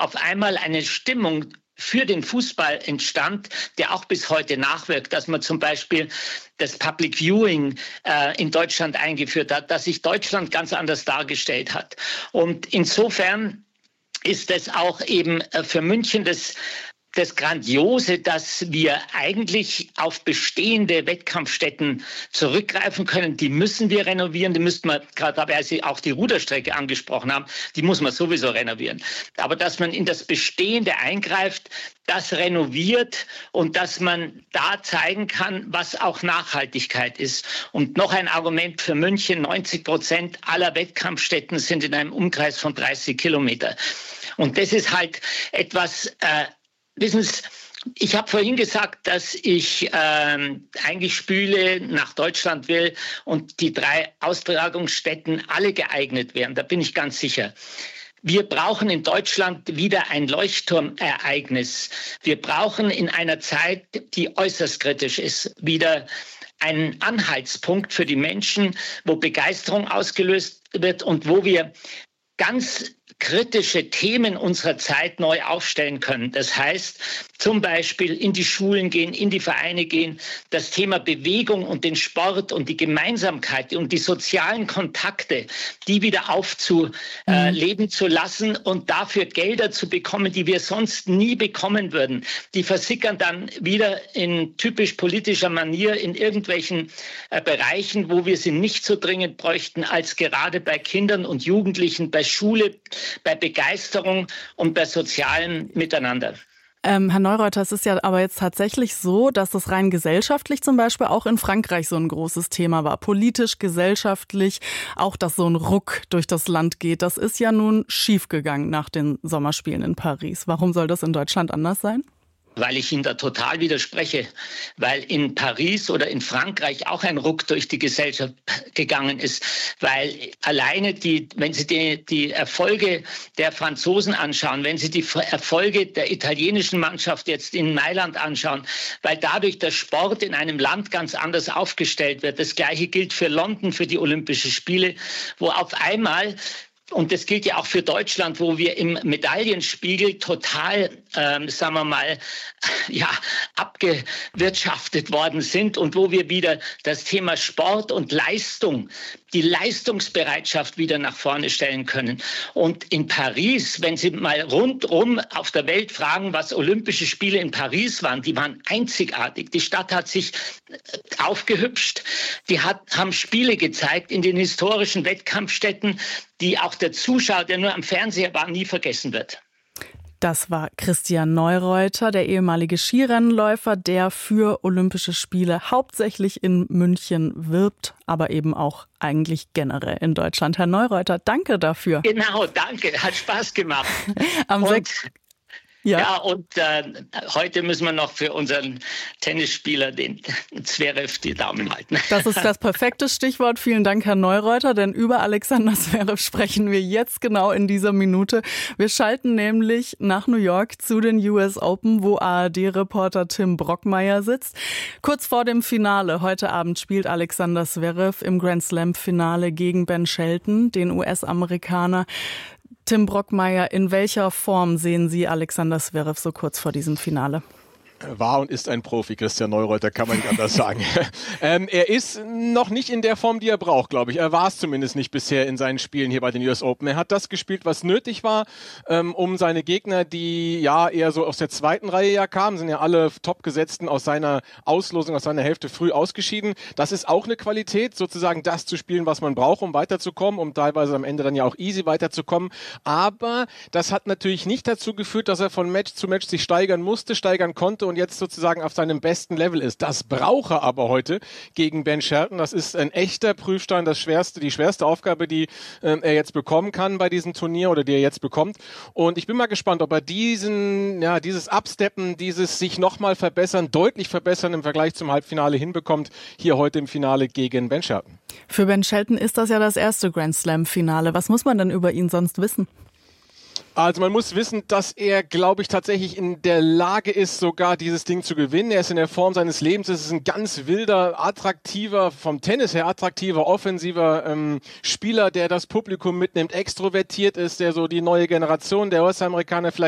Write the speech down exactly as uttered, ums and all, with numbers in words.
auf einmal eine Stimmung für den Fußball entstand, der auch bis heute nachwirkt, dass man zum Beispiel das Public Viewing äh, in Deutschland eingeführt hat, dass sich Deutschland ganz anders dargestellt hat. Und insofern ist es auch eben äh, für München das Das Grandiose, dass wir eigentlich auf bestehende Wettkampfstätten zurückgreifen können. Die müssen wir renovieren. Die müssten wir, gerade dabei Sie auch die Ruderstrecke angesprochen haben, die muss man sowieso renovieren. Aber dass man in das Bestehende eingreift, das renoviert und dass man da zeigen kann, was auch Nachhaltigkeit ist. Und noch ein Argument für München, neunzig Prozent aller Wettkampfstätten sind in einem Umkreis von dreißig Kilometer. Und das ist halt etwas, äh, wissen Sie, ich habe vorhin gesagt, dass ich ähm, eigentlich Spüle nach Deutschland will und die drei Austragungsstätten alle geeignet wären. Da bin ich ganz sicher. Wir brauchen in Deutschland wieder ein Leuchtturmereignis. Wir brauchen in einer Zeit, die äußerst kritisch ist, wieder einen Anhaltspunkt für die Menschen, wo Begeisterung ausgelöst wird und wo wir ganz kritische Themen unserer Zeit neu aufstellen können. Das heißt, zum Beispiel in die Schulen gehen, in die Vereine gehen, das Thema Bewegung und den Sport und die Gemeinsamkeit und die sozialen Kontakte, die wieder aufzuleben mhm. zu lassen und dafür Gelder zu bekommen, die wir sonst nie bekommen würden. Die versickern dann wieder in typisch politischer Manier in irgendwelchen äh, Bereichen, wo wir sie nicht so dringend bräuchten, als gerade bei Kindern und Jugendlichen, bei Schule, bei Begeisterung und bei sozialem Miteinander. Ähm, Herr Neureuter, es ist ja aber jetzt tatsächlich so, dass das rein gesellschaftlich zum Beispiel auch in Frankreich so ein großes Thema war. Politisch, gesellschaftlich, auch dass so ein Ruck durch das Land geht. Das ist ja nun schiefgegangen nach den Sommerspielen in Paris. Warum soll das in Deutschland anders sein? Weil ich Ihnen da total widerspreche, weil in Paris oder in Frankreich auch ein Ruck durch die Gesellschaft gegangen ist, weil alleine die, wenn Sie die, die Erfolge der Franzosen anschauen, wenn Sie die Erfolge der italienischen Mannschaft jetzt in Mailand anschauen, weil dadurch der Sport in einem Land ganz anders aufgestellt wird. Das Gleiche gilt für London, für die Olympischen Spiele, wo auf einmal, und das gilt ja auch für Deutschland, wo wir im Medaillenspiegel total, ähm, sagen wir mal, ja, abgewirtschaftet worden sind und wo wir wieder das Thema Sport und Leistung, die Leistungsbereitschaft wieder nach vorne stellen können. Und in Paris, wenn Sie mal rundum auf der Welt fragen, was Olympische Spiele in Paris waren, die waren einzigartig. Die Stadt hat sich aufgehübscht. Die hat, haben Spiele gezeigt in den historischen Wettkampfstätten, die auch der Zuschauer, der nur am Fernseher war, nie vergessen wird. Das war Christian Neureuter, der ehemalige Skirennläufer, der für Olympische Spiele hauptsächlich in München wirbt, aber eben auch eigentlich generell in Deutschland. Herr Neureuter, danke dafür. Genau, danke. Hat Spaß gemacht. Am Und Ja. ja, und äh, heute müssen wir noch für unseren Tennisspieler, den Zverev, die Daumen halten. Das ist das perfekte Stichwort. Vielen Dank, Herr Neureuter, denn über Alexander Zverev sprechen wir jetzt genau in dieser Minute. Wir schalten nämlich nach New York zu den U S Open, wo A R D-Reporter Tim Brockmeier sitzt. Kurz vor dem Finale heute Abend spielt Alexander Zverev im Grand Slam-Finale gegen Ben Shelton, den U S-Amerikaner. Tim Brockmeier, in welcher Form sehen Sie Alexander Zverev so kurz vor diesem Finale? War und ist ein Profi, Christian Neureuter, kann man nicht anders sagen. ähm, er ist noch nicht in der Form, die er braucht, glaube ich. Er war es zumindest nicht bisher in seinen Spielen hier bei den U S Open. Er hat das gespielt, was nötig war, ähm, um seine Gegner, die ja eher so aus der zweiten Reihe ja kamen, sind ja alle Topgesetzten aus seiner Auslosung, aus seiner Hälfte früh ausgeschieden. Das ist auch eine Qualität, sozusagen das zu spielen, was man braucht, um weiterzukommen, um teilweise am Ende dann ja auch easy weiterzukommen. Aber das hat natürlich nicht dazu geführt, dass er von Match zu Match sich steigern musste, steigern konnte und jetzt sozusagen auf seinem besten Level ist. Das braucht er aber heute gegen Ben Shelton. Das ist ein echter Prüfstein, das schwerste, die schwerste Aufgabe, die äh, er jetzt bekommen kann bei diesem Turnier oder die er jetzt bekommt. Und ich bin mal gespannt, ob er diesen, ja, dieses Absteppen, dieses sich nochmal verbessern, deutlich verbessern im Vergleich zum Halbfinale hinbekommt, hier heute im Finale gegen Ben Shelton. Für Ben Shelton ist das ja das erste Grand Slam-Finale. Was muss man denn über ihn sonst wissen? Also man muss wissen, dass er, glaube ich, tatsächlich in der Lage ist, sogar dieses Ding zu gewinnen. Er ist in der Form seines Lebens. Es ist ein ganz wilder, attraktiver, vom Tennis her attraktiver, offensiver ähm, Spieler, der das Publikum mitnimmt, extrovertiert ist, der so die neue Generation der U S-Amerikaner vielleicht